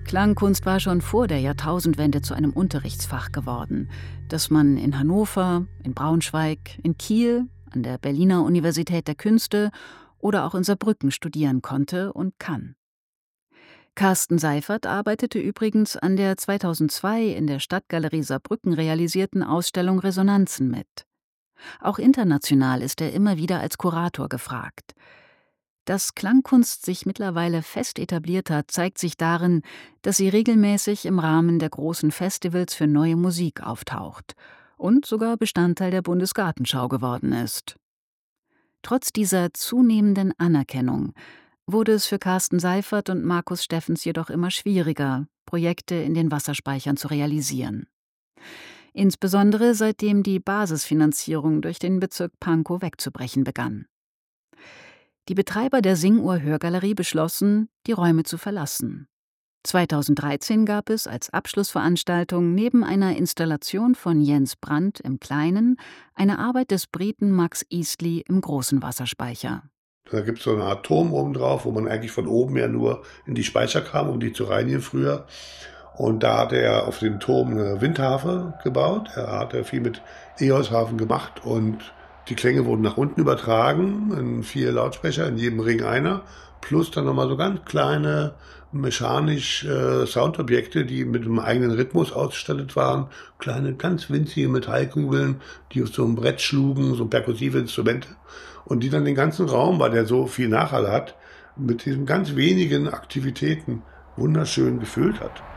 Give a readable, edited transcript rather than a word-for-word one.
Klangkunst war schon vor der Jahrtausendwende zu einem Unterrichtsfach geworden, das man in Hannover, in Braunschweig, in Kiel, an der Berliner Universität der Künste oder auch in Saarbrücken studieren konnte und kann. Carsten Seifert arbeitete übrigens an der 2002 in der Stadtgalerie Saarbrücken realisierten Ausstellung Resonanzen mit. Auch international ist er immer wieder als Kurator gefragt. Dass Klangkunst sich mittlerweile fest etabliert hat, zeigt sich darin, dass sie regelmäßig im Rahmen der großen Festivals für neue Musik auftaucht und sogar Bestandteil der Bundesgartenschau geworden ist. Trotz dieser zunehmenden Anerkennung wurde es für Carsten Seifert und Markus Steffens jedoch immer schwieriger, Projekte in den Wasserspeichern zu realisieren. Insbesondere seitdem die Basisfinanzierung durch den Bezirk Pankow wegzubrechen begann. Die Betreiber der Singuhr-Hörgalerie beschlossen, die Räume zu verlassen. 2013 gab es als Abschlussveranstaltung neben einer Installation von Jens Brandt im Kleinen eine Arbeit des Briten Max Eastley im großen Wasserspeicher. Da gibt es so eine Art Turm oben drauf, wo man eigentlich von oben ja nur in die Speicher kam, um die zu reinigen früher. Und da hat er auf dem Turm eine Windharfe gebaut. Er hat viel mit Eoshafen gemacht und die Klänge wurden nach unten übertragen in 4 Lautsprecher, in jedem Ring einer. Plus dann nochmal so ganz kleine mechanisch Soundobjekte, die mit einem eigenen Rhythmus ausgestattet waren. Kleine, ganz winzige Metallkugeln, die auf so einem Brett schlugen, so perkussive Instrumente. Und die dann den ganzen Raum, weil der so viel Nachhall hat, mit diesen ganz wenigen Aktivitäten wunderschön gefüllt hat.